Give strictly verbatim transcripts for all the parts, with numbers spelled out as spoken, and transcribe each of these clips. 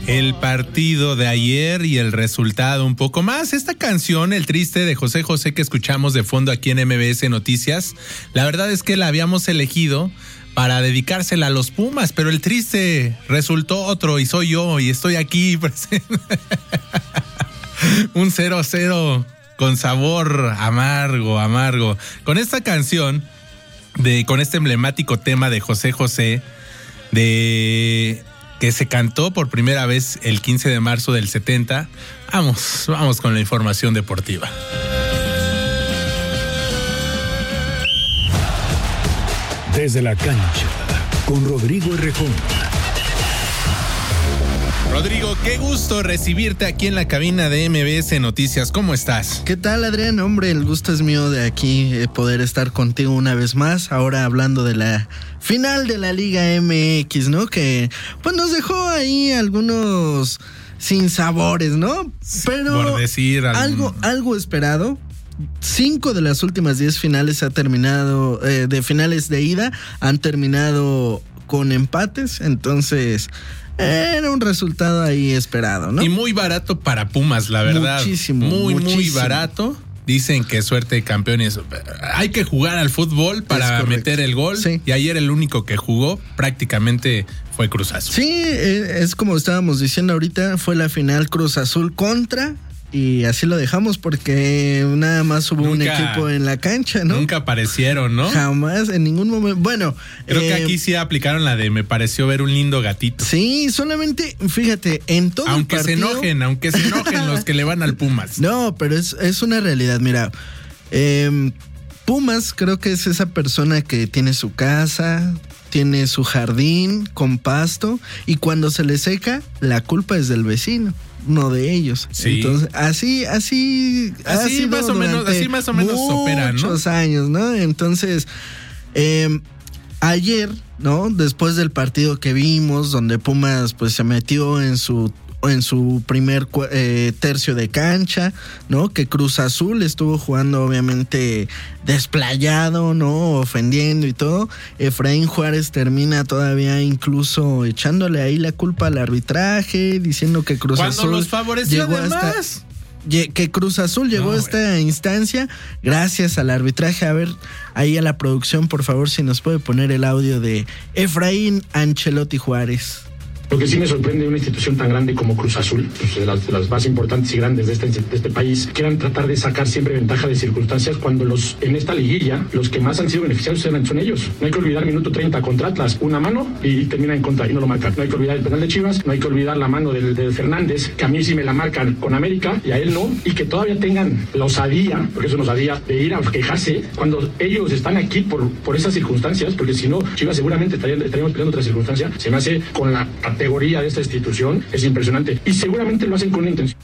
el partido de ayer y el resultado un poco más. Esta canción, El Triste, de José José, que escuchamos de fondo aquí en M B S Noticias, la verdad es que la habíamos elegido para dedicársela a los Pumas, pero el triste resultó otro y soy yo y estoy aquí presente. Un cero cero con sabor amargo, amargo. Con esta canción, de, con este emblemático tema de José José, de que se cantó por primera vez el quince de marzo del setenta, vamos, vamos con la información deportiva. Desde la cancha, con Rodrigo Errejón. Rodrigo, qué gusto recibirte aquí en la cabina de M B S Noticias. ¿Cómo estás? ¿Qué tal, Adrián? Hombre, el gusto es mío de aquí eh, poder estar contigo una vez más. Ahora hablando de la final de la Liga M X, ¿no? Que pues nos dejó ahí algunos sinsabores, ¿no? Pero por decir algún... algo, algo esperado. Cinco de las últimas diez finales ha terminado, eh, de finales de ida, han terminado con empates, entonces era un resultado ahí esperado, ¿no? Y muy barato para Pumas, la verdad. Muchísimo, muy, muchísimo. muy barato. Dicen que suerte de campeones. Hay que jugar al fútbol para meter el gol. Sí. Y ayer el único que jugó prácticamente fue Cruz Azul. Sí, es como estábamos diciendo ahorita, fue la final Cruz Azul contra... Y así lo dejamos porque nada más hubo nunca, un equipo en la cancha, ¿no? Nunca aparecieron, ¿no? Jamás, en ningún momento. Bueno, creo eh, que aquí sí aplicaron la de me pareció ver un lindo gatito. Sí, solamente, fíjate, en todo aunque el partido... se enojen, aunque se enojen los que le van al Pumas. No, pero es, es una realidad, mira. Eh, Pumas creo que es esa persona que tiene su casa, tiene su jardín con pasto y cuando se le seca, la culpa es del vecino. No de ellos. Sí. Entonces, así, así, así más o menos, así más o menos operan, ¿no? Muchos años, ¿no? Entonces, eh, ayer, ¿no? Después del partido que vimos, donde Pumas, pues, se metió en su en su primer eh, tercio de cancha, ¿no? Que Cruz Azul estuvo jugando obviamente desplayado, ¿no? Ofendiendo y todo. Efraín Juárez termina todavía incluso echándole ahí la culpa al arbitraje, diciendo que Cruz Cuando Azul los favoreció llegó además. hasta que Cruz Azul llegó no, a esta bueno. instancia gracias al arbitraje. A ver, ahí a la producción, por favor, si nos puede poner el audio de Efraín Ancelotti Juárez. Lo que sí me sorprende de una institución tan grande como Cruz Azul, pues de, las, de las más importantes y grandes de este, de este país, quieran tratar de sacar siempre ventaja de circunstancias cuando los en esta liguilla los que más han sido beneficiados son ellos. No hay que olvidar minuto treinta contra Atlas, una mano y termina en contra y no lo marcan. No hay que olvidar el penal de Chivas, no hay que olvidar la mano del, de Fernández, que a mí sí me la marcan con América y a él no, y que todavía tengan la osadía, porque eso nos osadía, de ir a quejarse cuando ellos están aquí por, por esas circunstancias, porque si no, Chivas seguramente estarían, estaríamos peleando otra circunstancia. Se me hace con la categoría de esta institución, es impresionante y seguramente lo hacen con una intención.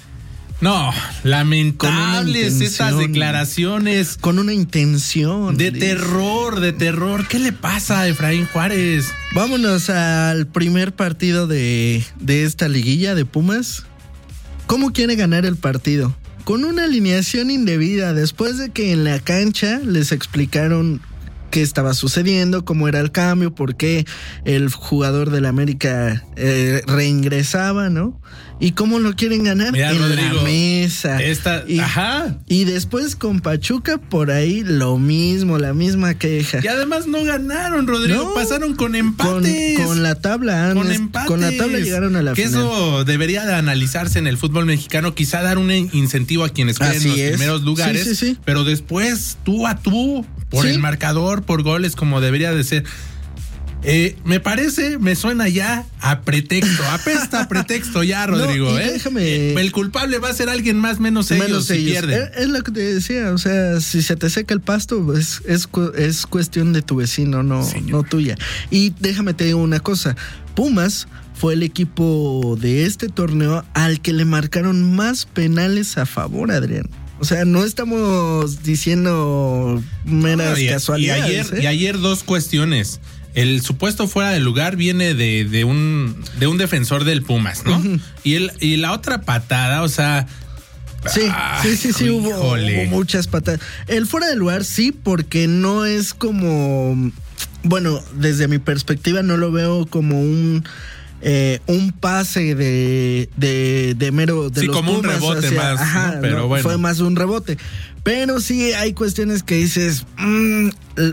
No, lamentables estas declaraciones. Con una intención. De dice. terror, de terror. ¿Qué le pasa a Efraín Juárez? Vámonos al primer partido de, de esta liguilla de Pumas. ¿Cómo quiere ganar el partido? Con una alineación indebida, después de que en la cancha les explicaron qué estaba sucediendo, cómo era el cambio, por qué el jugador del América eh, reingresaba, ¿no? Y cómo lo quieren ganar. Mira, en Rodrigo, la mesa. Esta, y, ajá. Y después con Pachuca, por ahí lo mismo, la misma queja. Y además no ganaron, Rodrigo, no, pasaron con empates. Con, con la tabla, con es, empates. Con la tabla llegaron a la que final. Que eso debería de analizarse en el fútbol mexicano, quizá dar un incentivo a quienes queden en los es. primeros lugares, sí, sí, sí. pero después tú a tú, por ¿Sí? el marcador, por goles, como debería de ser. Eh, me parece, me suena ya a pretexto, apesta a pretexto ya, Rodrigo. No, ¿eh? Déjame... El culpable va a ser alguien más menos ellos menos si ellos. pierden. Es, es lo que te decía, o sea, si se te seca el pasto, pues es, es cuestión de tu vecino, no, no tuya. Y déjame te digo una cosa, Pumas fue el equipo de este torneo al que le marcaron más penales a favor, Adrián. O sea, no estamos diciendo meras no, y, casualidades. Y ayer, ¿eh? y ayer dos cuestiones. El supuesto fuera de lugar viene de, de un de un defensor del Pumas, ¿no? Uh-huh. Y el y la otra patada, o sea... Sí, ay, sí, sí, sí, hubo, hubo muchas patadas. El fuera de lugar sí, porque no es como... Bueno, desde mi perspectiva no lo veo como un... eh, un pase de, de, de mero de sí, los como Pumas un rebote hacia, más, ajá, ¿no? Pero no, bueno. Fue más un rebote. Pero sí hay cuestiones que dices, mmm,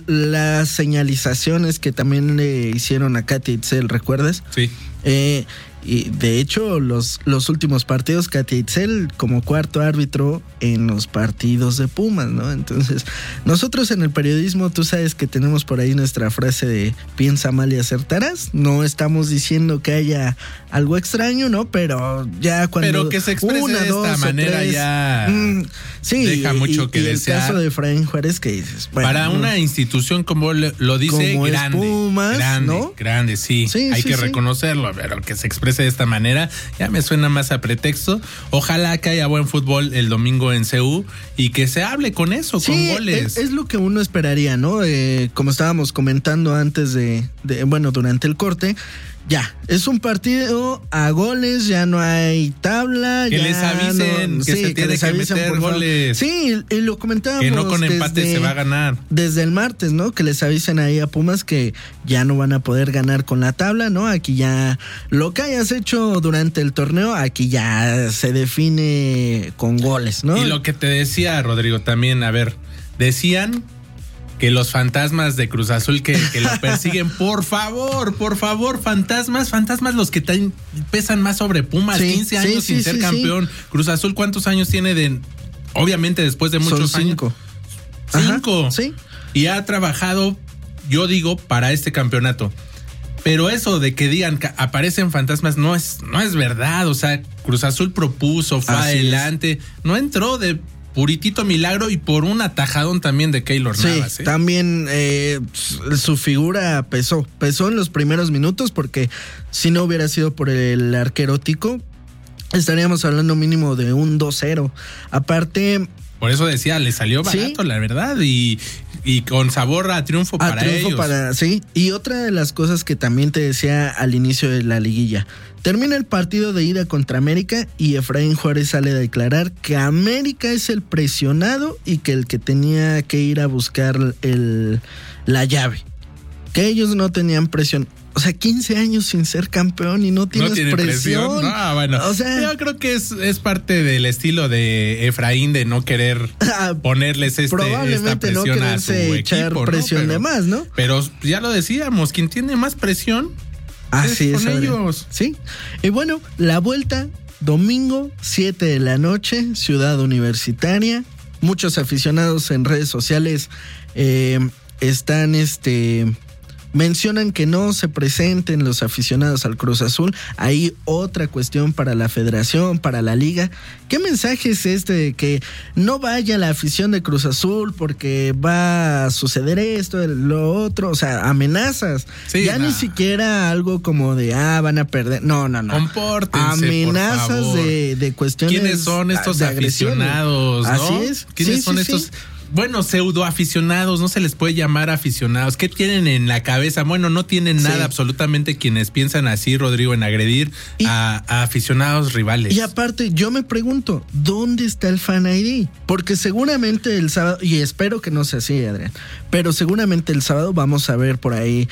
las señalizaciones que también le hicieron a Katy Itzel, ¿recuerdas? Sí. Eh, y de hecho, los, los últimos partidos, Katy Itzel como cuarto árbitro en los partidos de Pumas, ¿no? Entonces, nosotros en el periodismo, tú sabes que tenemos por ahí nuestra frase de piensa mal y acertarás. No estamos diciendo que haya algo extraño, ¿no? Pero ya cuando Pero que se exprese una, de esta dos, manera tres, ya mm, sí, deja y, mucho y, que y desear. El caso de Efraín Juárez que dices, bueno, para una institución como lo dice, como grande, es Pumas, grande, ¿no? grande, sí, Sí, hay sí, que sí. reconocerlo, pero que se exprese de esta manera ya me suena más a pretexto. Ojalá que haya buen fútbol el domingo en C U y que se hable con eso, sí, con goles. Es, es lo que uno esperaría, ¿no? Eh, como estábamos comentando antes de, de, bueno, durante el corte, ya, es un partido a goles, ya no hay tabla. Que ya les avisen no, que sí, se tiene les que avisen, meter por favor. goles. Sí, y lo comentábamos. Que no con empate desde, se va a ganar. Desde el martes, ¿no? Que les avisen ahí a Pumas que ya no van a poder ganar con la tabla, ¿no? Aquí ya lo que hayas hecho durante el torneo, aquí ya se define con goles, ¿no? Y lo que te decía, Rodrigo, también, a ver, decían que los fantasmas de Cruz Azul que, que lo persiguen, por favor, por favor, fantasmas, fantasmas los que tan, pesan más sobre Pumas, Sí, quince sí, años sí, sin ser sí, campeón. sí. Cruz Azul, ¿cuántos años tiene de, obviamente después de muchos Son cinco. años? Cinco. Ajá, sí. Y ha trabajado, yo digo, para este campeonato. Pero eso de que digan que aparecen fantasmas no es, no es verdad. O sea, Cruz Azul propuso, fue Así adelante, es. no entró de puritito milagro y por un atajadón también de Keylor Sí, Navas. ¿eh? también eh, su figura pesó, pesó en los primeros minutos porque si no hubiera sido por el arquero Tico, estaríamos hablando mínimo de un dos cero. Aparte... Por eso decía, le salió barato, ¿Sí? la verdad, y, y con sabor a triunfo A para triunfo ellos. para, sí. Y otra de las cosas que también te decía al inicio de la liguilla. Termina el partido de ida contra América y Efraín Juárez sale a declarar que América es el presionado y que el que tenía que ir a buscar el, la llave. Que ellos no tenían presión. O sea, quince años sin ser campeón y no tienes no tiene presión. presión. No, bueno. O sea, yo creo que es, es parte del estilo de Efraín de no querer ponerles este, esta presión no a su quererse echar equipo, presión ¿no? Pero, de más, ¿no? Pero ya lo decíamos, quien tiene más presión Así es es, con Adrián. ellos. Sí. Y bueno, la vuelta, domingo, siete de la noche, Ciudad Universitaria. Muchos aficionados en redes sociales eh, están este. Mencionan que no se presenten los aficionados al Cruz Azul. Ahí otra cuestión para la federación, para la liga. ¿Qué mensaje es este de que no vaya la afición de Cruz Azul porque va a suceder esto, lo otro? O sea, amenazas. Sí, ya nah. ni siquiera algo como de, ah, van a perder. No, no, no. Compórtense, Amenazas por favor. de, de cuestiones. ¿Quiénes son estos de agresiones. aficionados? ¿no? Así es. ¿Quiénes Sí, son sí, estos? sí. Bueno, pseudo aficionados, no se les puede llamar aficionados. ¿Qué tienen en la cabeza? Bueno, no tienen nada Sí. absolutamente quienes piensan así, Rodrigo, en agredir Y- a, a aficionados rivales. Y aparte, yo me pregunto, ¿dónde está el Fan I D? Porque seguramente el sábado, y espero que no sea así, Adrián, pero seguramente el sábado vamos a ver por ahí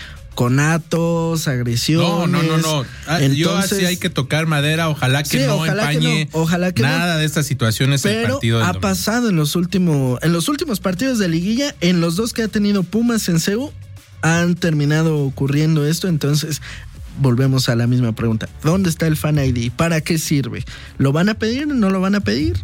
conatos, agresiones. No, no, no, no. Ah, yo Entonces, así hay que tocar madera. Ojalá que Sí, no ojalá que empañe no, ojalá que nada no. de estas situaciones el pero partido del ha domingo. pasado en los últimos, en los últimos partidos de liguilla, en los dos que ha tenido Pumas en C U, han terminado ocurriendo esto. Entonces, volvemos a la misma pregunta. ¿Dónde está el Fan I D? ¿Para qué sirve? ¿Lo van a pedir? ¿No lo van a pedir?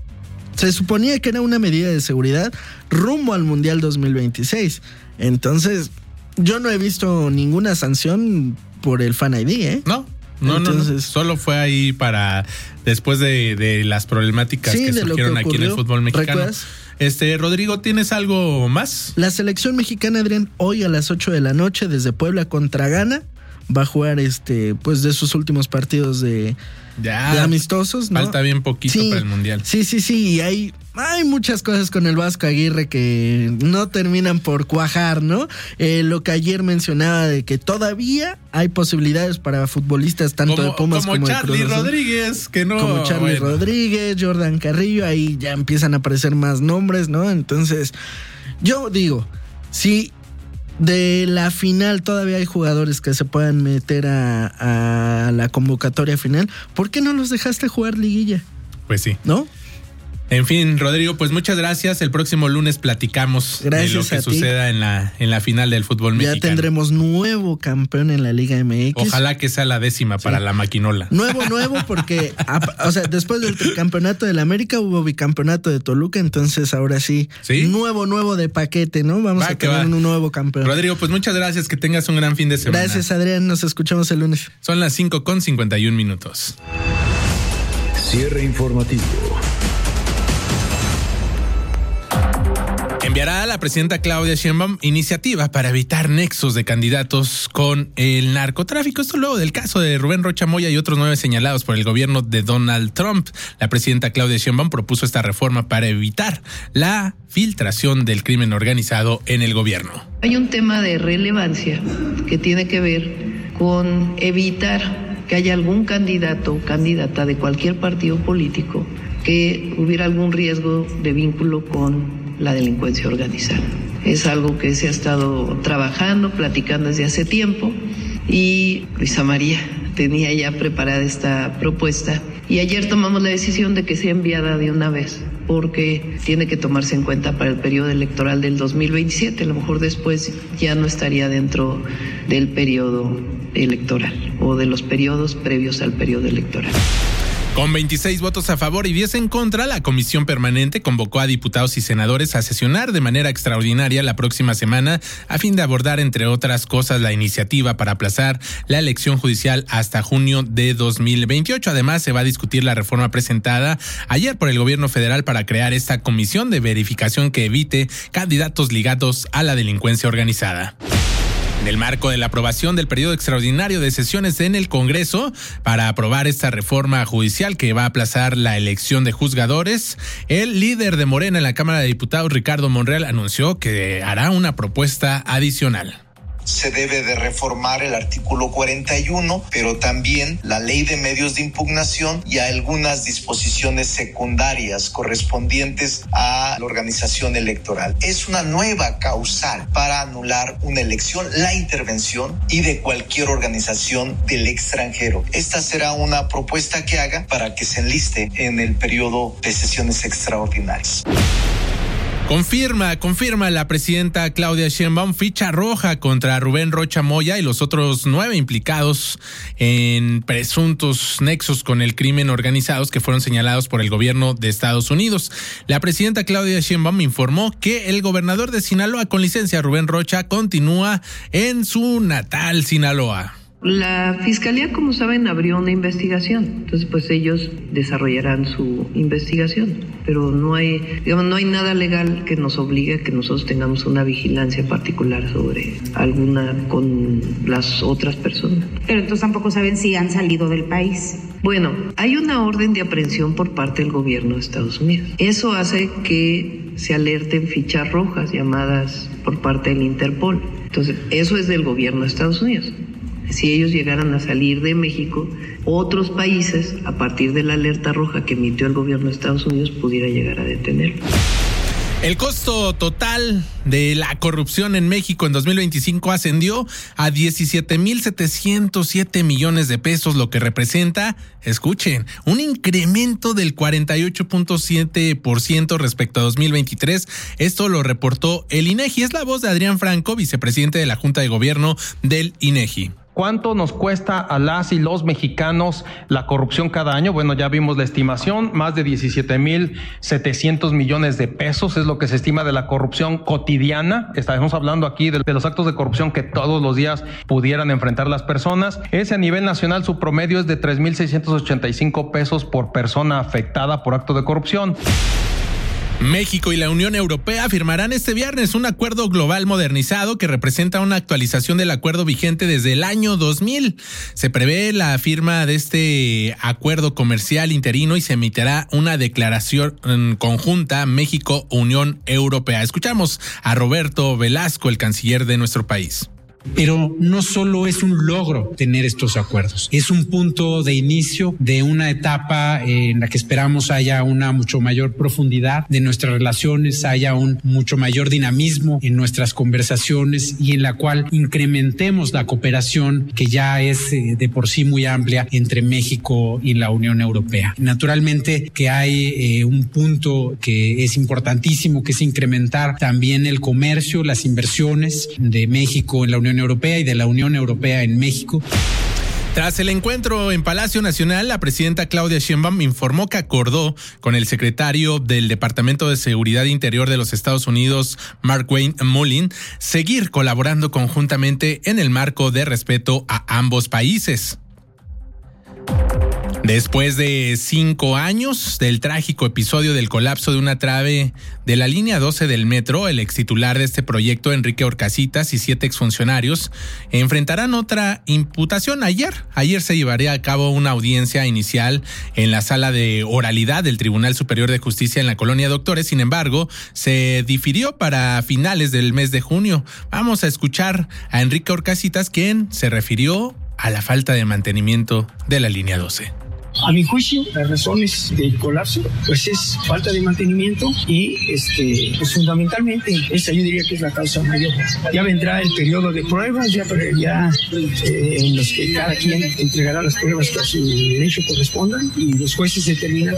Se suponía que era una medida de seguridad rumbo al Mundial dos mil veintiséis. Entonces, yo no he visto ninguna sanción por el Fan I D, ¿eh? No, no, no, no. Entonces- Solo fue ahí para después de, de las problemáticas Sí, que de lo surgieron que aquí en el ocurrió. fútbol mexicano. ¿Recuerdas? Este, Rodrigo, ¿tienes algo más? La selección mexicana, Adrián, hoy a las ocho de la noche desde Puebla contra Ghana va a jugar este, pues de sus últimos partidos de, Ya. de amistosos, ¿no? Falta bien poquito Sí, para el Mundial. Sí, sí, sí, y hay, hay muchas cosas con el Vasco Aguirre que no terminan por cuajar, ¿no? Eh, lo que ayer mencionaba de que todavía hay posibilidades para futbolistas tanto como de Pumas como como de Charlie Cruz Azul. Rodríguez, que no. Como Charlie bueno. Rodríguez, Jordan Carrillo, ahí ya empiezan a aparecer más nombres, ¿no? Entonces, yo digo, si De la final todavía hay jugadores que se puedan meter a, a la convocatoria final. ¿Por qué no los dejaste jugar liguilla? Pues sí. ¿No? En fin, Rodrigo, pues muchas gracias. El próximo lunes platicamos gracias de lo que suceda en la, en la final del fútbol mexicano. Ya tendremos nuevo campeón en la Liga M X. Ojalá que sea la décima sí. para la maquinola. Nuevo, nuevo, porque a, o sea, después del tricampeonato del América hubo bicampeonato de Toluca, entonces ahora sí, ¿sí? nuevo, nuevo de paquete, ¿no? Vamos va, a tener un nuevo campeón. Rodrigo, pues muchas gracias, que tengas un gran fin de semana. Gracias, Adrián, nos escuchamos el lunes. Son las cinco con cincuenta y un minutos. Cierre informativo. Enviará a la presidenta Claudia Sheinbaum iniciativa para evitar nexos de candidatos con el narcotráfico. Esto luego del caso de Rubén Rocha Moya y otros nueve señalados por el gobierno de Donald Trump. La presidenta Claudia Sheinbaum propuso esta reforma para evitar la filtración del crimen organizado en el gobierno. Hay un tema de relevancia que tiene que ver con evitar que haya algún candidato o candidata de cualquier partido político que hubiera algún riesgo de vínculo con la delincuencia organizada. Es algo que se ha estado trabajando, platicando desde hace tiempo, y Luisa María tenía ya preparada esta propuesta y ayer tomamos la decisión de que sea enviada de una vez, porque tiene que tomarse en cuenta para el periodo electoral del dos mil veintisiete. A lo mejor después ya no estaría dentro del periodo electoral o de los periodos previos al periodo electoral. Con veintiséis votos a favor y diez en contra, la Comisión Permanente convocó a diputados y senadores a sesionar de manera extraordinaria la próxima semana a fin de abordar, entre otras cosas, la iniciativa para aplazar la elección judicial hasta junio de dos mil veintiocho. Además, se va a discutir la reforma presentada ayer por el gobierno federal para crear esta comisión de verificación que evite candidatos ligados a la delincuencia organizada. En el marco de la aprobación del periodo extraordinario de sesiones en el Congreso para aprobar esta reforma judicial que va a aplazar la elección de juzgadores, el líder de Morena en la Cámara de Diputados, Ricardo Monreal, anunció que hará una propuesta adicional. Se debe de reformar el artículo cuarenta y uno, pero también la ley de medios de impugnación y algunas disposiciones secundarias correspondientes a la organización electoral. Es una nueva causal para anular una elección, la intervención y de cualquier organización del extranjero. Esta será una propuesta que haga para que se enliste en el periodo de sesiones extraordinarias. Confirma, confirma la presidenta Claudia Sheinbaum ficha roja contra Rubén Rocha Moya y los otros nueve implicados en presuntos nexos con el crimen organizados que fueron señalados por el gobierno de Estados Unidos. La presidenta Claudia Sheinbaum informó que el gobernador de Sinaloa con licencia, Rubén Rocha, continúa en su natal Sinaloa. La Fiscalía, como saben, abrió una investigación, entonces pues ellos desarrollarán su investigación, pero no hay, digamos, no hay nada legal que nos obligue a que nosotros tengamos una vigilancia particular sobre alguna con las otras personas. Pero entonces tampoco saben si han salido del país. Bueno, hay una orden de aprehensión por parte del gobierno de Estados Unidos. Eso hace que se alerten fichas rojas llamadas por parte del Interpol. Entonces, eso es del gobierno de Estados Unidos. Si ellos llegaran a salir de México, otros países, a partir de la alerta roja que emitió el gobierno de Estados Unidos, pudiera llegar a detenerlos. El costo total de la corrupción en México en dos mil veinticinco ascendió a diecisiete mil setecientos siete millones de pesos, lo que representa, escuchen, un incremento del cuarenta y ocho punto siete por ciento respecto a dos mil veintitrés. Esto lo reportó el INEGI. Es la voz de Adrián Franco, vicepresidente de la Junta de Gobierno del INEGI. ¿Cuánto nos cuesta a las y los mexicanos la corrupción cada año? Bueno, ya vimos la estimación, más de diecisiete mil setecientos millones de pesos es lo que se estima de la corrupción cotidiana. Estamos hablando aquí de, de los actos de corrupción que todos los días pudieran enfrentar las personas. Ese a nivel nacional, su promedio es de tres mil seiscientos ochenta y cinco pesos por persona afectada por acto de corrupción. México y la Unión Europea firmarán este viernes un acuerdo global modernizado que representa una actualización del acuerdo vigente desde el año dos mil. Se prevé la firma de este acuerdo comercial interino y se emitirá una declaración conjunta México-Unión Europea. Escuchamos a Roberto Velasco, el canciller de nuestro país. Pero no solo es un logro tener estos acuerdos, es un punto de inicio de una etapa en la que esperamos haya una mucho mayor profundidad de nuestras relaciones, haya un mucho mayor dinamismo en nuestras conversaciones y en la cual incrementemos la cooperación que ya es eh, de por sí muy amplia entre México y la Unión Europea. Naturalmente que hay eh, un punto que es importantísimo, que es incrementar también el comercio, las inversiones de México en la Unión Europea y de la Unión Europea en México. Tras el encuentro en Palacio Nacional, la presidenta Claudia Sheinbaum informó que acordó con el secretario del Departamento de Seguridad Interior de los Estados Unidos, Markwayne Mullin, seguir colaborando conjuntamente en el marco de respeto a ambos países. Después de cinco años del trágico episodio del colapso de una trave de la línea doce del metro, el extitular de este proyecto, Enrique Orcasitas, y siete exfuncionarios enfrentarán otra imputación ayer. Ayer se llevaría a cabo una audiencia inicial en la sala de oralidad del Tribunal Superior de Justicia en la Colonia Doctores. Sin embargo, se difirió para finales del mes de junio. Vamos a escuchar a Enrique Orcasitas, quien se refirió a la falta de mantenimiento de la línea doce. A mi juicio, las razones del colapso, pues es falta de mantenimiento y, este, pues fundamentalmente, esa yo diría que es la causa mayor. Ya vendrá el periodo de pruebas, ya, ya eh, en los que cada quien entregará las pruebas que a su derecho correspondan y los jueces determinan.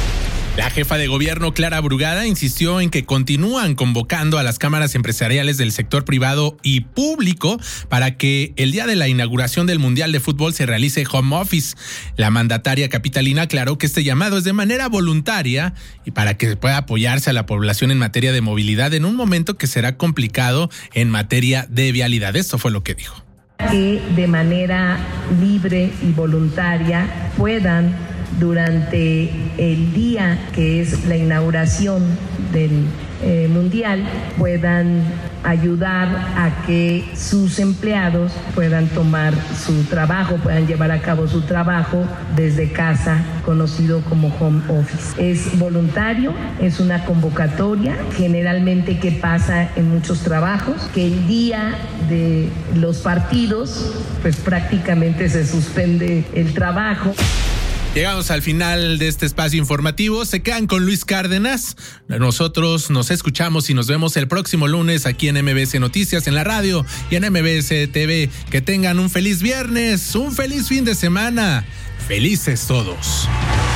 La jefa de gobierno, Clara Brugada, insistió en que continúan convocando a las cámaras empresariales del sector privado y público para que el día de la inauguración del Mundial de Fútbol se realice home office. La mandataria capitalina aclaró que este llamado es de manera voluntaria y para que pueda apoyarse a la población en materia de movilidad en un momento que será complicado en materia de vialidad. Esto fue lo que dijo. Que de manera libre y voluntaria puedan durante el día que es la inauguración del eh, Mundial, puedan ayudar a que sus empleados puedan tomar su trabajo, puedan llevar a cabo su trabajo desde casa, conocido como home office. Es voluntario, es una convocatoria, generalmente que pasa en muchos trabajos, que el día de los partidos, pues prácticamente se suspende el trabajo. Llegamos al final de este espacio informativo. Se quedan con Luis Cárdenas. Nosotros nos escuchamos y nos vemos el próximo lunes aquí en M B S Noticias, en la radio y en M B S T V. Que tengan un feliz viernes, un feliz fin de semana. Felices todos.